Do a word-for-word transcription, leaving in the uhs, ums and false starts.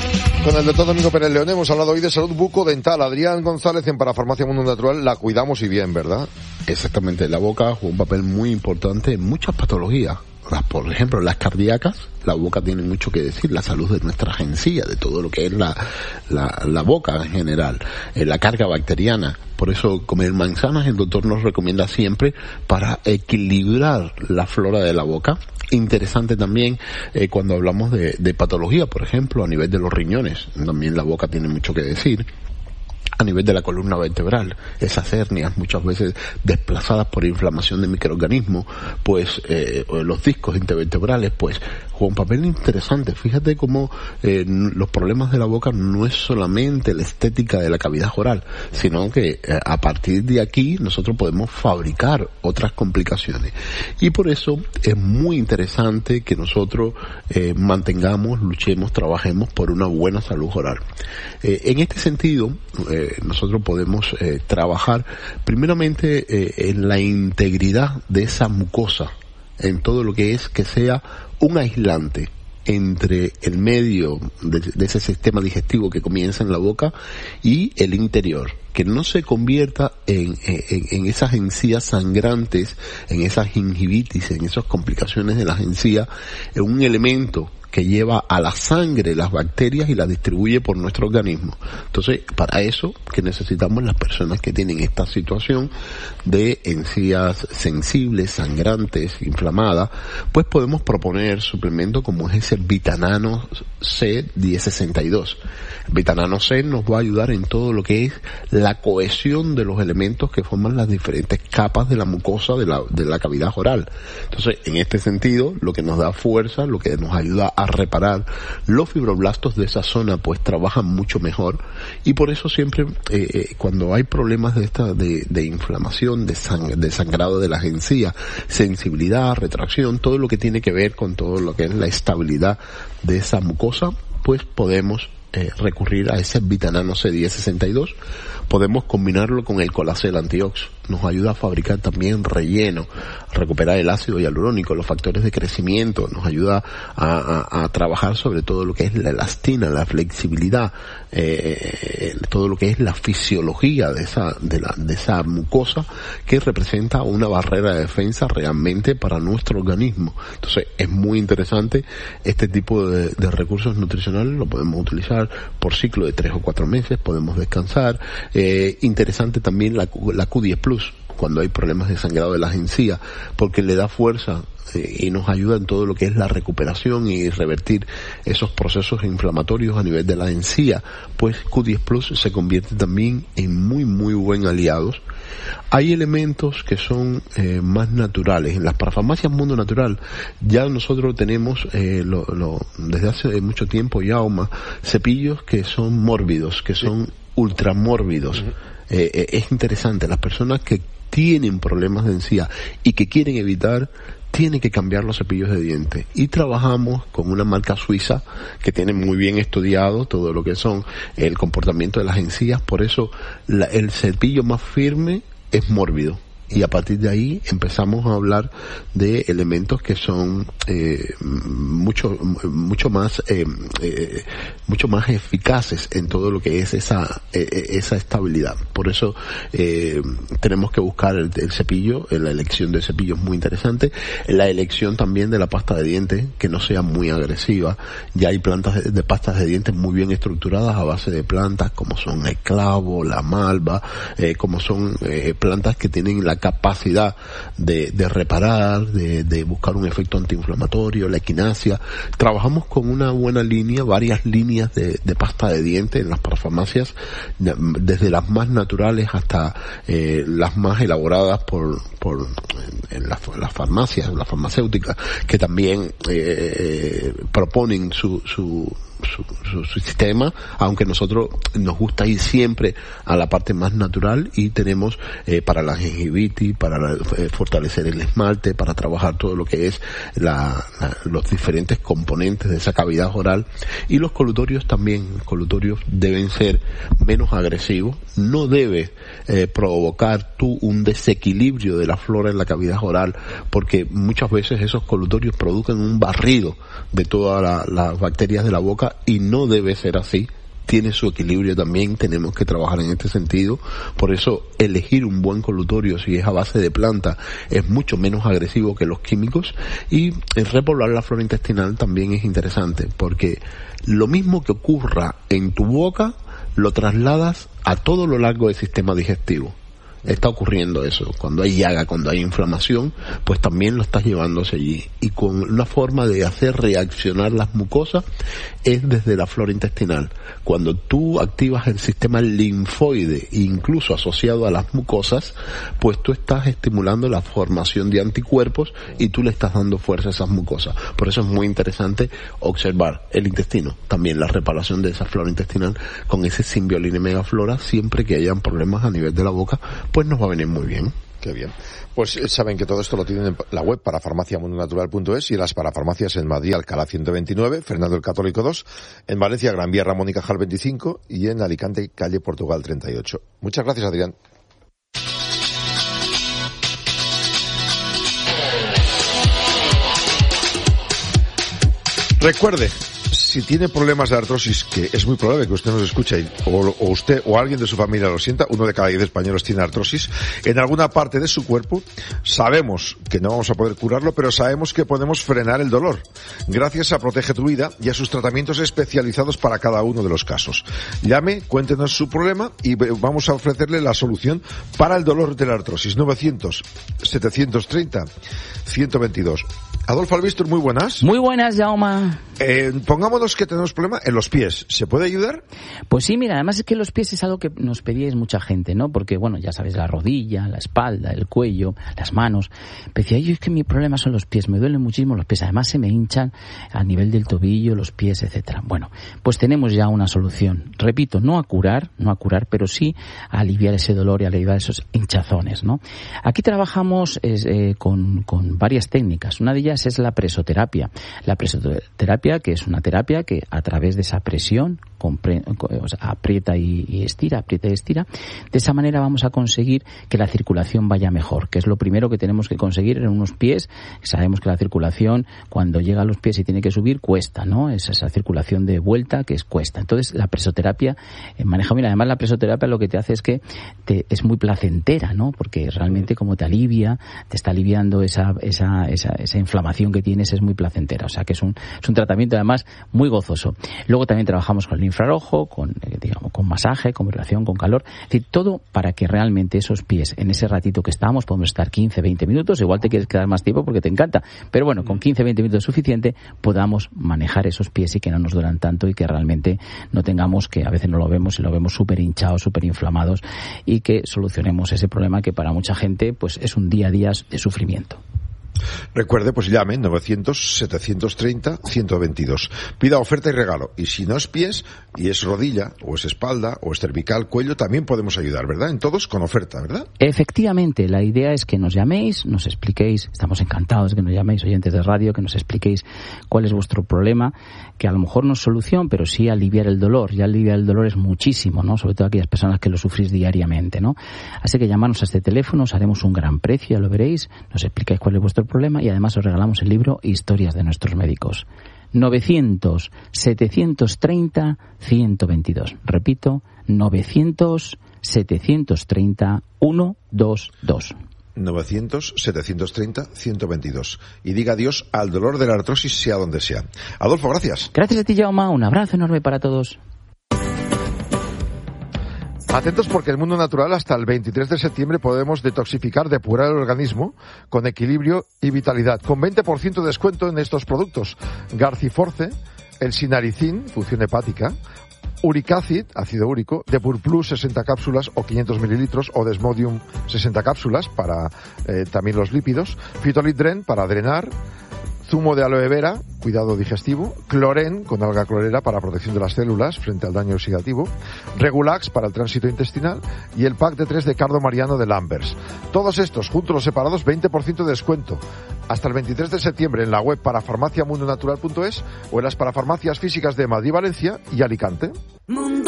Con el doctor Domingo Pérez León hemos hablado hoy de salud bucodental. Adrián González en Parafarmacia Mundo Natural, la cuidamos y bien, ¿verdad? Exactamente, la boca juega un papel muy importante en muchas patologías. Las, por ejemplo, las cardíacas, la boca tiene mucho que decir, la salud de nuestras encías, de todo lo que es la, la, la boca en general, eh, la carga bacteriana. Por eso comer manzanas el doctor nos recomienda siempre para equilibrar la flora de la boca. Interesante también eh, cuando hablamos de, de patología, por ejemplo, a nivel de los riñones, también la boca tiene mucho que decir. A nivel de la columna vertebral, esas hernias muchas veces desplazadas por inflamación de microorganismos, pues eh, los discos intervertebrales, pues juega un papel interesante. Fíjate cómo eh, los problemas de la boca no es solamente la estética de la cavidad oral, sino que eh, a partir de aquí nosotros podemos fabricar otras complicaciones. Y por eso es muy interesante que nosotros eh, mantengamos, luchemos, trabajemos por una buena salud oral. Eh, en este sentido, eh, nosotros podemos eh, trabajar primeramente eh, en la integridad de esa mucosa, en todo lo que es que sea un aislante entre el medio de, de ese sistema digestivo que comienza en la boca y el interior, que no se convierta en, en, en esas encías sangrantes, en esas gingivitis, en esas complicaciones de las encías, en un elemento que lleva a la sangre las bacterias y las distribuye por nuestro organismo. Entonces, para eso que necesitamos las personas que tienen esta situación de encías sensibles, sangrantes, inflamadas, pues podemos proponer suplementos como es ese Vitanano C diez sesenta y dos. El Vitanano C nos va a ayudar en todo lo que es la cohesión de los elementos que forman las diferentes capas de la mucosa de la, de la cavidad oral. Entonces, en este sentido, lo que nos da fuerza, lo que nos ayuda a reparar los fibroblastos de esa zona, pues trabajan mucho mejor. Y por eso siempre, eh, eh, cuando hay problemas de esta, de, de inflamación, de, sang de sangrado de las encías, sensibilidad, retracción, todo lo que tiene que ver con todo lo que es la estabilidad de esa mucosa, pues podemos Eh, recurrir a ese Vitanano C diez sesenta y dos. Podemos combinarlo con el Colacel Antiox, nos ayuda a fabricar también relleno, a recuperar el ácido hialurónico, los factores de crecimiento, nos ayuda a, a, a trabajar sobre todo lo que es la elastina, la flexibilidad, eh, todo lo que es la fisiología de esa, de la, de esa mucosa que representa una barrera de defensa realmente para nuestro organismo. Entonces es muy interesante este tipo de, de recursos nutricionales, lo podemos utilizar por ciclo de tres o cuatro meses, podemos descansar. Eh, interesante también la, la Q diez Plus, cuando hay problemas de sangrado de las encías, porque le da fuerza eh, y nos ayuda en todo lo que es la recuperación y revertir esos procesos inflamatorios a nivel de la encía. Pues Q diez Plus se convierte también en muy muy buen aliado. Hay elementos que son eh, más naturales. En las parafarmacias Mundo Natural ya nosotros tenemos eh, lo, lo, desde hace mucho tiempo ya Oma, cepillos que son mórbidos, que son ultramórbidos. Uh-huh. eh, eh, es interesante, las personas que tienen problemas de encía y que quieren evitar, tienen que cambiar los cepillos de dientes. Y trabajamos con una marca suiza que tiene muy bien estudiado todo lo que son el comportamiento de las encías. Por eso la, el cepillo más firme es mórbido. Y a partir de ahí empezamos a hablar de elementos que son eh, mucho mucho más eh, eh, mucho más eficaces en todo lo que es esa eh, esa estabilidad. Por eso eh, tenemos que buscar el, el cepillo, la elección de cepillo es muy interesante, la elección también de la pasta de dientes que no sea muy agresiva. Ya hay plantas de, de pastas de dientes muy bien estructuradas a base de plantas como son el clavo, la malva, eh, como son eh, plantas que tienen la capacidad de, de reparar, de, de buscar un efecto antiinflamatorio, la equinacia. Trabajamos con una buena línea, varias líneas de, de pasta de dientes en las parafarmacias, desde las más naturales hasta eh, las más elaboradas por, por en las, las farmacias, las farmacéuticas, que también eh, proponen su, su Su, su, su sistema, aunque nosotros nos gusta ir siempre a la parte más natural y tenemos eh, para la gingivitis, para la, eh, fortalecer el esmalte, para trabajar todo lo que es la, la, los diferentes componentes de esa cavidad oral. Y los colutorios también, los colutorios deben ser menos agresivos, no debe eh, provocar tú un desequilibrio de la flora en la cavidad oral, porque muchas veces esos colutorios producen un barrido de todas la, las bacterias de la boca boca y no debe ser así. Tiene su equilibrio también, tenemos que trabajar en este sentido. Por eso elegir un buen colutorio, si es a base de planta, es mucho menos agresivo que los químicos. Y repoblar la flora intestinal también es interesante, porque lo mismo que ocurra en tu boca, lo trasladas a todo lo largo del sistema digestivo. Está ocurriendo eso. Cuando hay llaga, cuando hay inflamación, pues también lo estás llevando hacia allí. Y con una forma de hacer reaccionar las mucosas es desde la flora intestinal. Cuando tú activas el sistema linfoide, incluso asociado a las mucosas, pues tú estás estimulando la formación de anticuerpos y tú le estás dando fuerza a esas mucosas. Por eso es muy interesante observar el intestino, también la reparación de esa flora intestinal con ese Symbioline Megaflora, siempre que hayan problemas a nivel de la boca, pues nos va a venir muy bien. Qué bien. Pues saben que todo esto lo tienen en la web para farmacia mundo natural punto es y en las parafarmacias en Madrid, Alcalá ciento veintinueve, Fernando el Católico dos, en Valencia, Gran Vía, Ramón y Cajal veinticinco y en Alicante, calle Portugal treinta y ocho. Muchas gracias, Adrián. Recuerde, si tiene problemas de artrosis, que es muy probable que usted nos escuche, o, o usted o alguien de su familia lo sienta, uno de cada diez españoles tiene artrosis, en alguna parte de su cuerpo, sabemos que no vamos a poder curarlo, pero sabemos que podemos frenar el dolor, gracias a Protege tu Vida y a sus tratamientos especializados para cada uno de los casos. Llame, cuéntenos su problema y vamos a ofrecerle la solución para el dolor de la artrosis. novecientos, setecientos treinta, ciento veintidós. Adolfo Albistur, muy buenas. Muy buenas, Jaume. Eh, pongámonos que tenemos problema en los pies. ¿Se puede ayudar? Pues sí, mira, además es que los pies es algo que nos pedíais mucha gente, ¿no? Porque, bueno, ya sabes, la rodilla, la espalda, el cuello, las manos. Pero decía, yo es que mi problema son los pies, me duelen muchísimo los pies. Además se me hinchan a nivel del tobillo, los pies, etcétera. Bueno, pues tenemos ya una solución. Repito, no a curar, no a curar, pero sí a aliviar ese dolor y a aliviar esos hinchazones, ¿no? Aquí trabajamos eh, con, con varias técnicas. Una de ellas es la presoterapia. La presoterapia, que es una terapia que a través de esa presión compre, o sea, aprieta y, y estira, aprieta y estira. De esa manera vamos a conseguir que la circulación vaya mejor, que es lo primero que tenemos que conseguir en unos pies. Sabemos que la circulación, cuando llega a los pies y tiene que subir, cuesta, ¿no? Es esa circulación de vuelta que es cuesta. Entonces, la presoterapia eh, maneja bien. Además, la presoterapia lo que te hace es que te, es muy placentera, ¿no? Porque realmente como te alivia, te está aliviando esa, esa, esa, esa inflamación que tienes, es muy placentera. O sea, que es un, es un tratamiento además muy gozoso. Luego también trabajamos con el infrarrojo, con, eh, digamos, con masaje, con vibración, con calor. Es decir, todo para que realmente esos pies, en ese ratito que estamos, podemos estar quince, veinte minutos, igual te quieres quedar más tiempo porque te encanta, pero bueno, con quince, veinte minutos es suficiente, podamos manejar esos pies y que no nos duelan tanto y que realmente no tengamos que, a veces no lo vemos y lo vemos súper hinchados, súper inflamados, y que solucionemos ese problema que para mucha gente pues es un día a día de sufrimiento. Recuerde, pues llame novecientos, setecientos treinta, ciento veintidós. Pida oferta y regalo. Y si no es pies, y es rodilla, o es espalda, o es cervical, cuello, también podemos ayudar, ¿verdad? En todos con oferta, ¿verdad? Efectivamente, la idea es que nos llaméis, nos expliquéis, estamos encantados de que nos llaméis, oyentes de radio, que nos expliquéis cuál es vuestro problema, que a lo mejor no es solución, pero sí aliviar el dolor. Y aliviar el dolor es muchísimo, ¿no? Sobre todo aquellas personas que lo sufrís diariamente, ¿no? Así que llamarnos a este teléfono, os haremos un gran precio, ya lo veréis, nos explicáis cuál es vuestro problema y además os regalamos el libro Historias de nuestros médicos. novecientos, setecientos treinta, ciento veintidós. Repito, novecientos, setecientos treinta, ciento veintidós. novecientos, setecientos treinta, ciento veintidós. Y diga adiós al dolor de la artrosis, sea donde sea. Adolfo, gracias. Gracias a ti, Jaume. Un abrazo enorme para todos. Atentos porque el mundo natural hasta el veintitrés de septiembre podemos detoxificar, depurar el organismo con equilibrio y vitalidad. Con veinte por ciento de descuento en estos productos. Garciforce, el Sinaricin, función hepática, Uricacid, ácido úrico, Depur Plus sesenta cápsulas o quinientos mililitros o Desmodium sesenta cápsulas para eh, también los lípidos, Fitolitdren para drenar, zumo de aloe vera, cuidado digestivo, Cloren con alga clorera para protección de las células frente al daño oxidativo, Regulax para el tránsito intestinal y el pack de tres de Cardo Mariano de Lambers. Todos estos, juntos los separados, veinte por ciento de descuento. Hasta el veintitrés de septiembre en la web para farmacia mundo natural punto es o en las parafarmacias físicas de Madrid, Valencia y Alicante. Mundo.